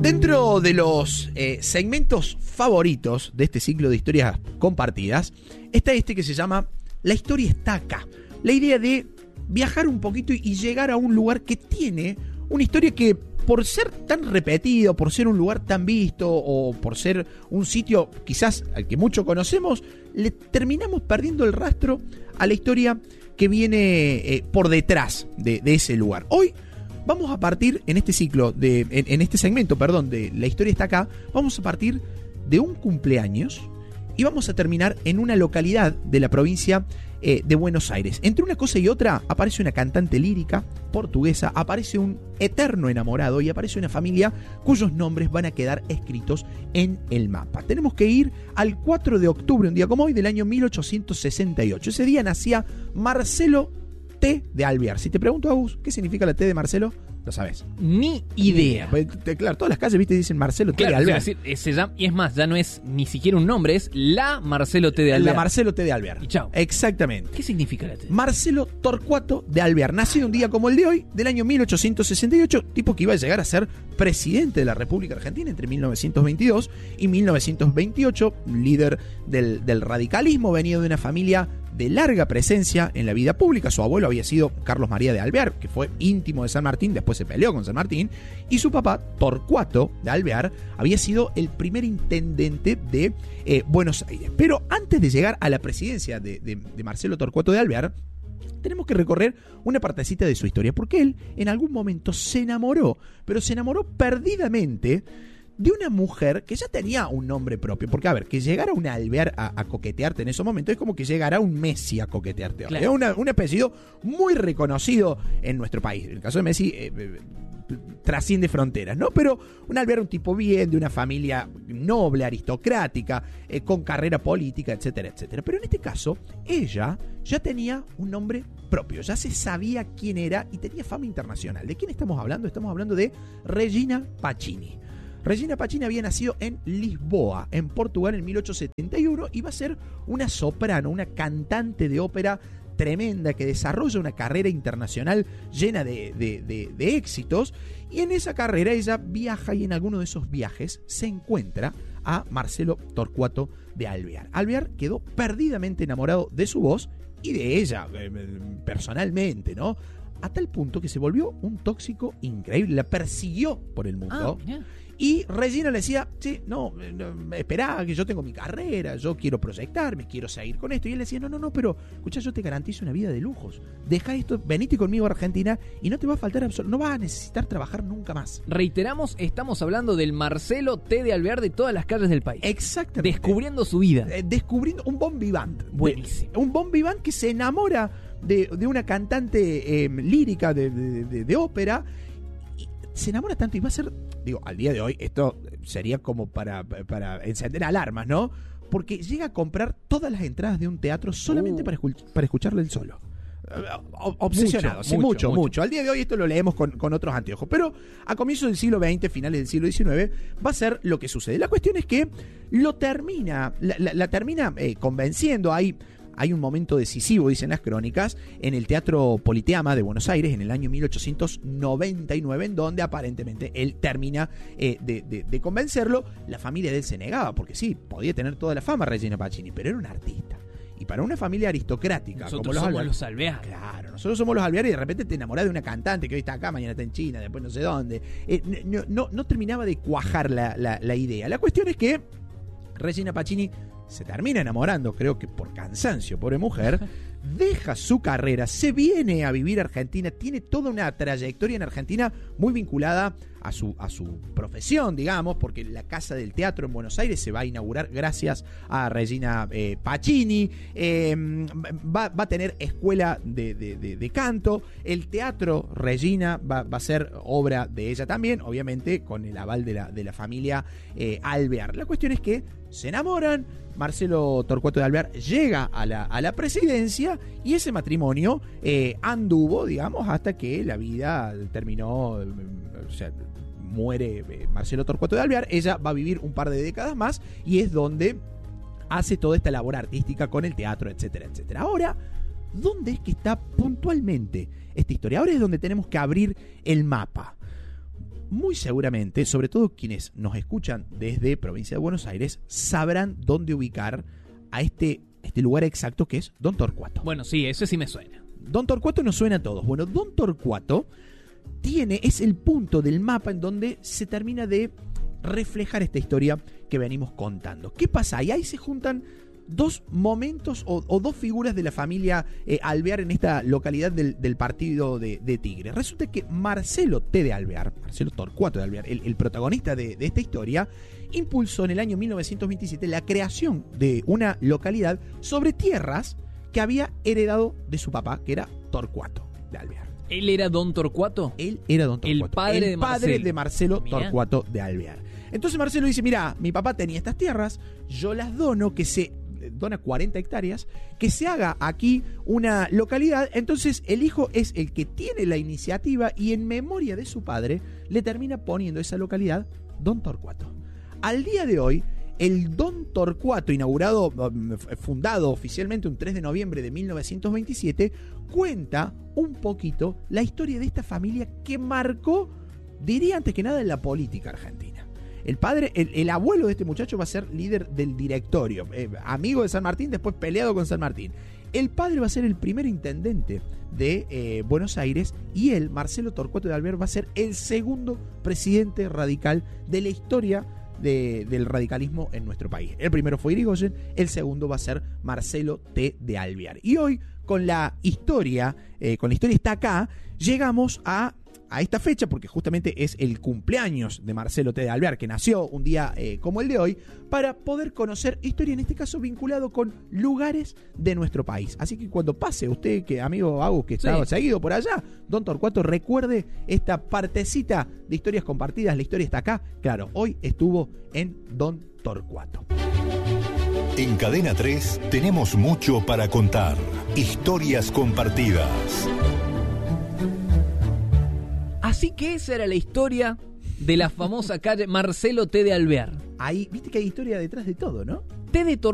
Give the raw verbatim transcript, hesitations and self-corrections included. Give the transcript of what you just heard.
Dentro de los eh, segmentos favoritos de este ciclo de historias compartidas, está este que se llama La historia está acá. La idea de viajar un poquito y llegar a un lugar que tiene una historia que, por ser tan repetido, por ser un lugar tan visto o por ser un sitio quizás al que mucho conocemos, le terminamos perdiendo el rastro a la historia que viene eh, por detrás de, de ese lugar. Hoy vamos a partir en este ciclo, de, en, en este segmento, perdón, de La historia está acá, vamos a partir de un cumpleaños y vamos a terminar en una localidad de la provincia eh, de Buenos Aires. Entre una cosa y otra aparece una cantante lírica portuguesa, aparece un eterno enamorado y aparece una familia cuyos nombres van a quedar escritos en el mapa. Tenemos que ir al cuatro de octubre, un día como hoy, del año mil ochocientos sesenta y ocho. Ese día nacía Marcelo T. de Alvear. Si te pregunto, Agus, ¿qué significa la T de Marcelo? Lo sabes. Ni idea. Pues, te, claro, todas las calles, viste, dicen Marcelo T. Claro, de Alvear. o sea, se, se llama, y es más, ya no es ni siquiera un nombre, es la Marcelo T. de Alvear. La Marcelo T. de Alvear. Y chao. Exactamente. ¿Qué significa la T? Marcelo Torcuato de Alvear, nacido un día como el de hoy, del año mil ochocientos sesenta y ocho, tipo que iba a llegar a ser presidente de la República Argentina entre mil novecientos veintidós y mil novecientos veintiocho, líder del, del radicalismo, venido de una familia de larga presencia en la vida pública. Su abuelo había sido Carlos María de Alvear, que fue íntimo de San Martín, después se peleó con San Martín, y su papá, Torcuato de Alvear, había sido el primer intendente de eh, Buenos Aires. Pero antes de llegar a la presidencia de, de, de Marcelo Torcuato de Alvear, tenemos que recorrer una partecita de su historia, porque él en algún momento se enamoró, pero se enamoró perdidamente de una mujer que ya tenía un nombre propio. Porque, a ver, que llegara un Alvear a, a coquetearte en ese momento es como que llegara un Messi a coquetearte. Claro. Es una, un apellido muy reconocido en nuestro país. En el caso de Messi, eh, eh, trasciende fronteras, ¿no? Pero un Alvear, un tipo bien, de una familia noble, aristocrática, eh, con carrera política, etcétera, etcétera. Pero en este caso, ella ya tenía un nombre propio, ya se sabía quién era y tenía fama internacional. ¿De quién estamos hablando? Estamos hablando de Regina Pacini. Regina Pacini había nacido en Lisboa, en Portugal, en mil ochocientos setenta y uno, y va a ser una soprano, una cantante de ópera tremenda que desarrolla una carrera internacional llena de, de, de, de éxitos. Y en esa carrera ella viaja y en alguno de esos viajes se encuentra a Marcelo Torcuato de Alvear. Alvear quedó perdidamente enamorado de su voz y de ella eh, personalmente, ¿no? A tal punto que se volvió un tóxico increíble, la persiguió por el mundo. Ah, yeah. Y Regina le decía, sí, no, no, esperá, que yo tengo mi carrera, yo quiero proyectarme, quiero seguir con esto. Y él le decía, no, no, no, pero escucha, yo te garantizo una vida de lujos. Deja esto, venite conmigo a Argentina y no te va a faltar absolutamente, no vas a necesitar trabajar nunca más. Reiteramos, estamos hablando del Marcelo T. de Alvear de todas las calles del país. Exactamente. Descubriendo su vida. Eh, descubriendo un bon vivant. Buenísimo. De, un bon vivant que se enamora de, de una cantante eh, lírica de, de, de, de ópera. Y se enamora tanto y va a ser... Digo, al día de hoy esto sería como para, para encender alarmas, ¿no? Porque llega a comprar todas las entradas de un teatro solamente uh. para, escu- para escucharle el solo. Obsesionado, mucho, sí, mucho, mucho, mucho, mucho. Al día de hoy esto lo leemos con, con otros anteojos. Pero a comienzos del siglo veinte, finales del siglo diecinueve, va a ser lo que sucede. La cuestión es que lo termina, la, la, la termina eh, convenciendo. Hay... Hay un momento decisivo, dicen las crónicas, en el Teatro Politeama de Buenos Aires en el año mil ochocientos noventa y nueve, en donde aparentemente él termina eh, de, de, de convencerlo. La familia de él se negaba, porque sí, podía tener toda la fama Regina Pacini, pero era un artista. Y para una familia aristocrática, nosotros como los somos Alvear, los Alvear. Claro, nosotros somos los Alvear y de repente te enamorás de una cantante que hoy está acá, mañana está en China, después no sé dónde. Eh, no, no, no terminaba de cuajar la, la, la idea. La cuestión es que Regina Pacini se termina enamorando, creo que por cansancio, pobre mujer, deja su carrera, se viene a vivir a Argentina, tiene toda una trayectoria en Argentina muy vinculada a su, a su profesión, digamos, porque la Casa del Teatro en Buenos Aires se va a inaugurar gracias a Regina eh, Pacini, eh, va, va a tener escuela de, de, de, de canto, el Teatro Regina va, va a ser obra de ella también, obviamente con el aval de la, de la familia eh, Alvear. La cuestión es que se enamoran, Marcelo Torcuato de Alvear llega a la, a la presidencia y ese matrimonio eh, anduvo, digamos, hasta que la vida terminó, o sea, muere eh, Marcelo Torcuato de Alvear. Ella va a vivir un par de décadas más y es donde hace toda esta labor artística con el teatro, etcétera, etcétera. Ahora, ¿dónde es que está puntualmente esta historia? Ahora es donde tenemos que abrir el mapa. muy seguramente, sobre todo quienes nos escuchan desde provincia de Buenos Aires, sabrán dónde ubicar a este, este lugar exacto que es Don Torcuato. Bueno, sí, eso sí me suena. Don Torcuato nos suena a todos. Bueno, Don Torcuato tiene, es el punto del mapa en donde se termina de reflejar esta historia que venimos contando. ¿Qué pasa? Y ahí se juntan dos momentos o, o dos figuras de la familia eh, Alvear en esta localidad del, del partido de, de Tigre. Resulta que Marcelo T. de Alvear, Marcelo Torcuato de Alvear, el, el protagonista de, de esta historia, impulsó en el año mil novecientos veintisiete la creación de una localidad sobre tierras que había heredado de su papá, que era Torcuato de Alvear. ¿Él era Don Torcuato? Él era Don Torcuato. El padre el de padre Marcelo. de Marcelo Mirá. Torcuato de Alvear. Entonces Marcelo dice, mira, mi papá tenía estas tierras, yo las dono, que se dona cuarenta hectáreas, que se haga aquí una localidad. Entonces el hijo es el que tiene la iniciativa y en memoria de su padre le termina poniendo esa localidad Don Torcuato. Al día de hoy, el Don Torcuato, inaugurado, fundado oficialmente un tres de noviembre de mil novecientos veintisiete, cuenta un poquito la historia de esta familia que marcó, diría antes que nada, en la política argentina. El padre, el, el abuelo de este muchacho va a ser líder del directorio, eh, amigo de San Martín, después peleado con San Martín. El padre va a ser el primer intendente de eh, Buenos Aires y él, Marcelo Torcuato de Alvear, va a ser el segundo presidente radical de la historia de, del radicalismo en nuestro país. El primero fue Irigoyen, el segundo va a ser Marcelo T. de Alvear. Y hoy, con la historia, eh, con la historia está acá, llegamos a... a esta fecha, porque justamente es el cumpleaños de Marcelo T. de Alvear, que nació un día eh, como el de hoy, para poder conocer historia, en este caso vinculado con lugares de nuestro país. Así que cuando pase usted, que amigo Agus, que estaba Sí. seguido por allá, Don Torcuato, recuerde esta partecita de historias compartidas, la historia está acá. Claro, hoy estuvo en Don Torcuato. En Cadena tres tenemos mucho para contar. Historias compartidas. Así que esa era la historia de la famosa calle Marcelo T. de Alvear. Ahí, viste que hay historia detrás de todo, ¿no? T de Torcuato